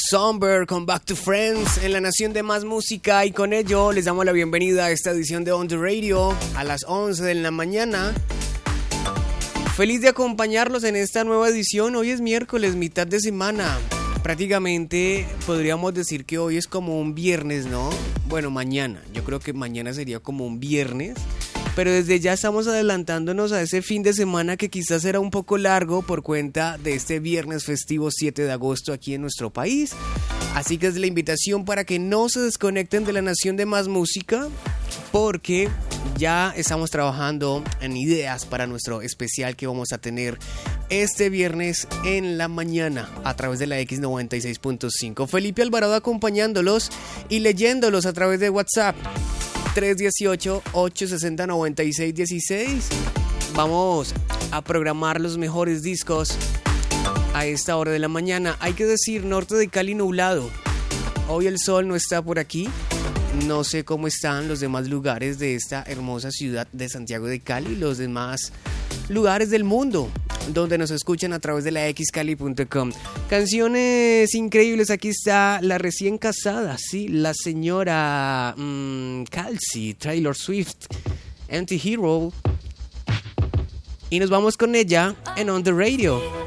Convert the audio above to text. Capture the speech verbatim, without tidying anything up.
Somber con Back to Friends en la Nación de Más Música, y con ello les damos la bienvenida a esta edición de On The Radio a las once de la mañana. Feliz de acompañarlos en esta nueva edición. Hoy es miércoles, mitad de semana. Prácticamente podríamos decir que hoy es como un viernes, ¿no? Bueno, mañana. Yo creo que mañana sería como un viernes. Pero desde ya estamos adelantándonos a ese fin de semana que quizás será un poco largo por cuenta de este viernes festivo siete de agosto aquí en nuestro país. Así que es la invitación para que no se desconecten de la Nación de Más Música, porque ya estamos trabajando en ideas para nuestro especial que vamos a tener este viernes en la mañana a través de la X noventa y seis punto cinco. Felipe Alvarado acompañándolos y leyéndolos a través de WhatsApp tres uno ocho, ocho seis cero, nueve seis uno seis. Vamos a programar los mejores discos a esta hora de la mañana. Hay que decir, norte de Cali nublado. Hoy el sol no está por aquí. No sé cómo están los demás lugares de esta hermosa ciudad de Santiago de Cali, los demás lugares del mundo donde nos escuchan a través de la x cali punto com. Canciones increíbles. Aquí está la recién casada, sí, la señora mmm, Halsey, Taylor Swift, Anti-Hero. Y nos vamos con ella en On The Radio.